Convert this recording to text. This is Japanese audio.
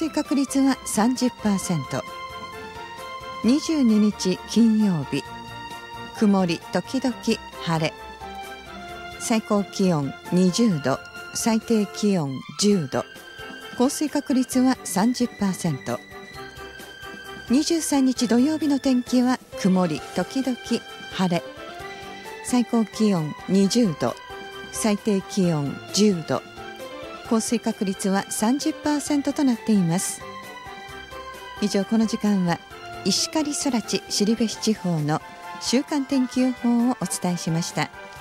水確率は 30%。 22日金曜日、曇り時々晴れ、最高気温20度、最低気温10度、降水確率は 30%。 23日土曜日の天気は曇り時々晴れ、最高気温20度、最低気温10度、降水確率は 30% となっています。以上、この時間は石狩空知後志地方の週間天気予報をお伝えしました。